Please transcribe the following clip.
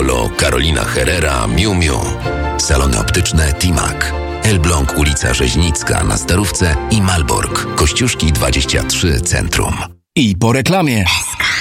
Polo, Carolina Herrera, Miu Miu. Salony optyczne Timac. Elbląg, ulica Rzeźnicka na Starówce i Malbork, Kościuszki 23 Centrum. I po reklamie.